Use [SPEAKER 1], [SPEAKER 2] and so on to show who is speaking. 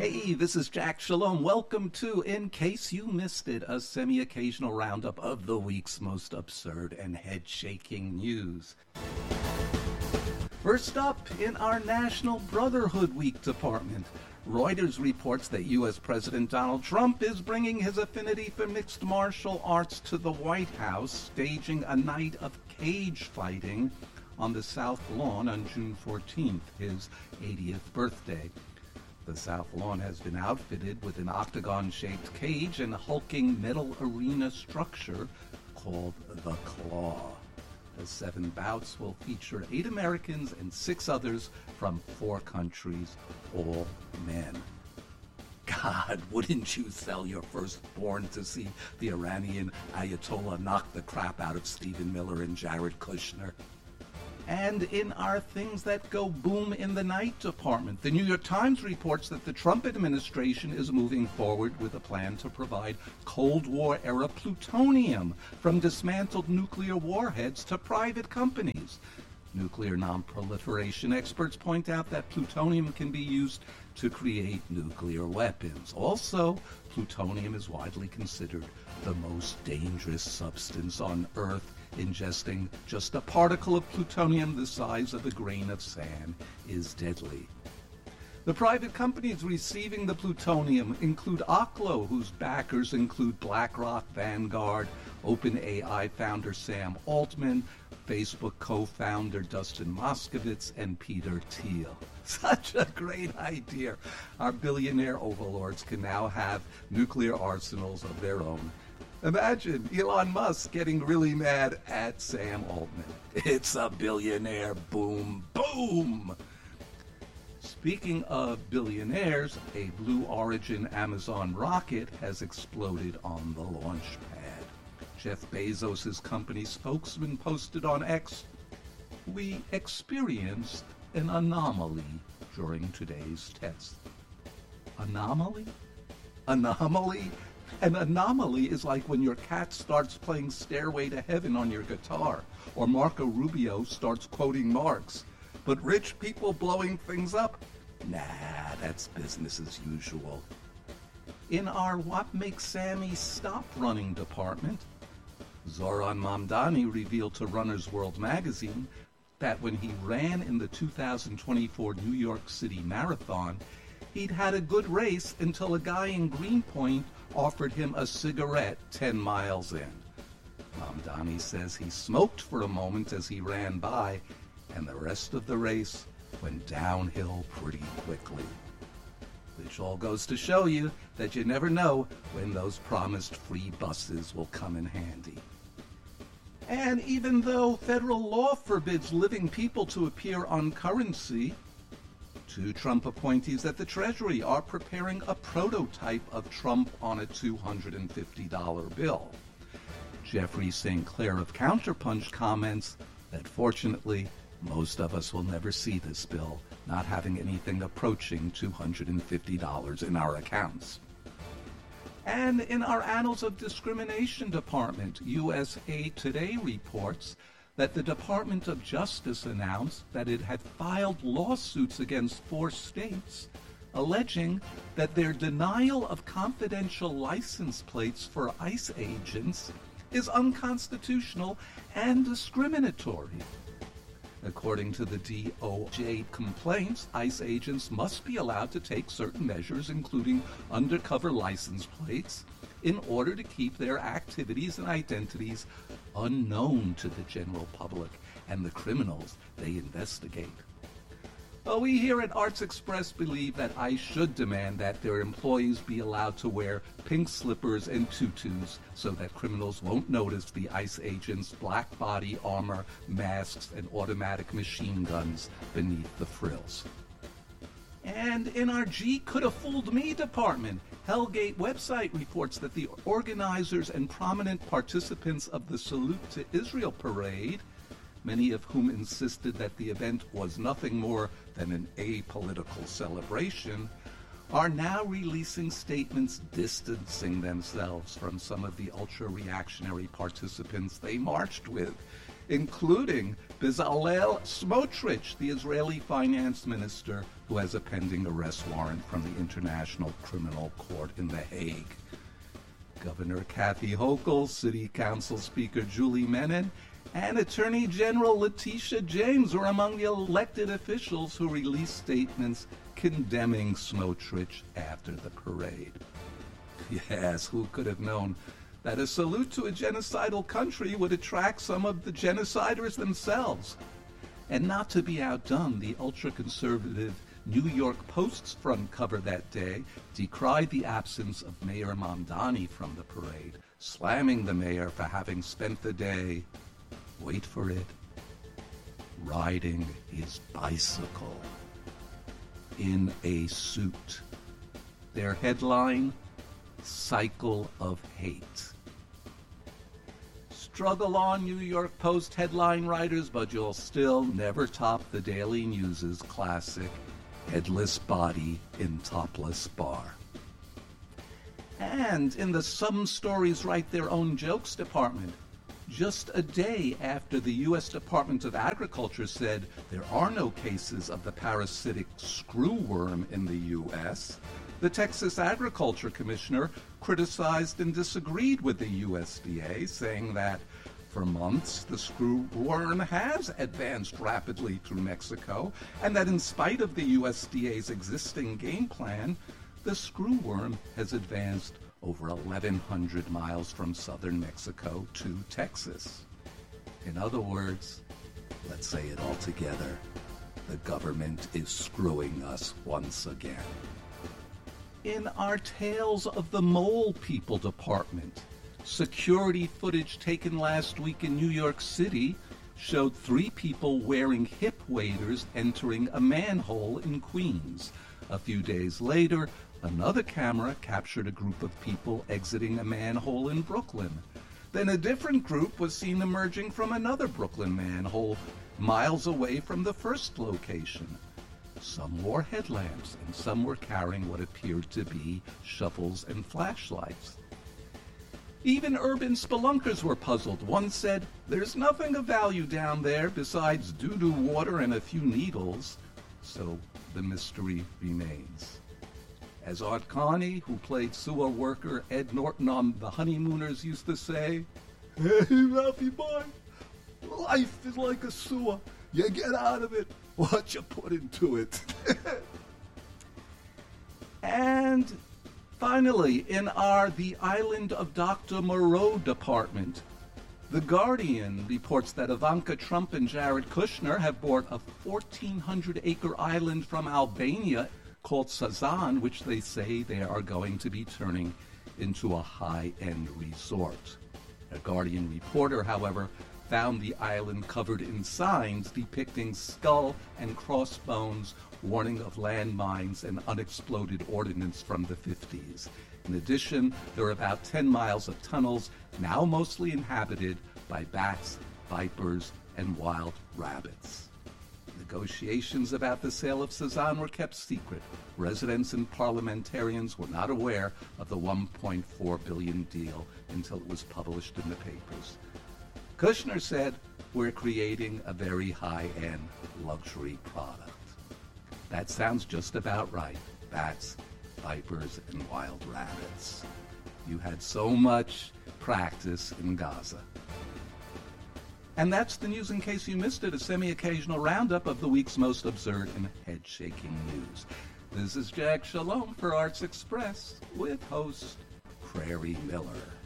[SPEAKER 1] Hey, this is Jack Shalom. Welcome to, in case you missed it, a semi-occasional roundup of the week's most absurd and head-shaking news. First up, in our National Brotherhood Week department, Reuters reports that U.S. President Donald Trump is bringing his affinity for mixed martial arts to the White House, staging a night of cage fighting on the South Lawn on June 14th, his 80th birthday. The South Lawn has been outfitted with an octagon-shaped cage and a hulking metal arena structure called the Claw. The 7 bouts will feature 8 Americans and 6 others from 4 countries, all men. God, wouldn't you sell your firstborn to see the Iranian Ayatollah knock the crap out of Stephen Miller and Jared Kushner? And in our things that go boom in the night department, the New York Times reports that the Trump administration is moving forward with a plan to provide Cold War-era plutonium from dismantled nuclear warheads to private companies. Nuclear nonproliferation experts point out that plutonium can be used to create nuclear weapons. Also, plutonium is widely considered the most dangerous substance on Earth. Ingesting just a particle of plutonium the size of a grain of sand is deadly. The private companies receiving the plutonium include Oklo, whose backers include BlackRock, Vanguard, OpenAI founder Sam Altman, Facebook co-founder Dustin Moskovitz, and Peter Thiel. Such a great idea. Our billionaire overlords can now have nuclear arsenals of their own. Imagine Elon Musk getting really mad at Sam Altman. It's a billionaire. Boom, boom. Speaking of billionaires, a Blue Origin Amazon rocket has exploded on the launch pad. Jeff Bezos' company spokesman posted on X, "We experienced an anomaly during today's test." Anomaly? Anomaly? An anomaly is like when your cat starts playing Stairway to Heaven on your guitar, or Marco Rubio starts quoting Marx. But rich people blowing things up? Nah, that's business as usual. In our What Makes Sammy Stop Running department, Zoran Mamdani revealed to Runner's World magazine that when he ran in the 2024 New York City Marathon, he'd had a good race until a guy in Greenpoint offered him a cigarette 10 miles in. Mamdani says he smoked for a moment as he ran by, and the rest of the race went downhill pretty quickly. Which all goes to show you that you never know when those promised free buses will come in handy. And even though federal law forbids living people to appear on currency, 2 Trump appointees at the Treasury are preparing a prototype of Trump on a $250 bill. Jeffrey St. Clair of Counterpunch comments that fortunately, most of us will never see this bill, not having anything approaching $250 in our accounts. And in our Annals of Discrimination department, USA Today reports that the Department of Justice announced that it had filed lawsuits against 4 states, alleging that their denial of confidential license plates for ICE agents is unconstitutional and discriminatory. According to the DOJ complaints, ICE agents must be allowed to take certain measures, including undercover license plates, in order to keep their activities and identities unknown to the general public and the criminals they investigate. Well, we here at Arts Express believe that ICE should demand that their employees be allowed to wear pink slippers and tutus so that criminals won't notice the ICE agents' black body armor, masks, and automatic machine guns beneath the frills. And in our G Coulda Fooled Me department, Hellgate website reports that the organizers and prominent participants of the Salute to Israel parade, many of whom insisted that the event was nothing more than an apolitical celebration, are now releasing statements distancing themselves from some of the ultra-reactionary participants they marched with, including Bezalel Smotrich, the Israeli finance minister, who has a pending arrest warrant from the International Criminal Court in The Hague. Governor Kathy Hochul, City Council Speaker Julie Menin, and Attorney General Letitia James were among the elected officials who released statements condemning Smotrich after the parade. Yes, who could have known that a salute to a genocidal country would attract some of the genociders themselves? And not to be outdone, the ultra-conservative New York Post's front cover that day decried the absence of Mayor Mamdani from the parade, slamming the mayor for having spent the day, wait for it, riding his bicycle in a suit. Their headline, Cycle of Hate. Struggle on, New York Post headline writers, but you'll still never top the Daily News's classic headless body in topless bar. And in the Some Stories Write Their Own Jokes department, just a day after the U.S. Department of Agriculture said there are no cases of the parasitic screwworm in the U.S., the Texas Agriculture Commissioner criticized and disagreed with the USDA, saying that for months the screwworm has advanced rapidly through Mexico, and that in spite of the USDA's existing game plan, the screwworm has advanced over 1,100 miles from southern Mexico to Texas. In other words, let's say it all together, the government is screwing us once again. In our Tales of the Mole People department, security footage taken last week in New York City showed 3 people wearing hip waders entering a manhole in Queens. A few days later, another camera captured a group of people exiting a manhole in Brooklyn. Then a different group was seen emerging from another Brooklyn manhole miles away from the first location. Some wore headlamps, and some were carrying what appeared to be shovels and flashlights. Even urban spelunkers were puzzled. One said, "There's nothing of value down there besides doo-doo water and a few needles." So the mystery remains. As Art Carney, who played sewer worker Ed Norton on The Honeymooners, used to say, "Hey, Ralphie boy, life is like a sewer. You get out of it what you put into it." And finally, in our The Island of Dr. Moreau department, The Guardian reports that Ivanka Trump and Jared Kushner have bought a 1,400-acre island from Albania called Sazan, which they say they are going to be turning into a high-end resort. A Guardian reporter, however, found the island covered in signs depicting skull and crossbones, warning of landmines and unexploded ordnance from the 50s. In addition, there are about 10 miles of tunnels, now mostly inhabited by bats, vipers, and wild rabbits. Negotiations about the sale of Sazan were kept secret. Residents and parliamentarians were not aware of the $1.4 billion deal until it was published in the papers. Kushner said, "We're creating a very high-end luxury product." That sounds just about right. Bats, vipers, and wild rabbits. You had so much practice in Gaza. And that's the news in case you missed it, a semi-occasional roundup of the week's most absurd and head-shaking news. This is Jack Shalom for Arts Express with host Prairie Miller.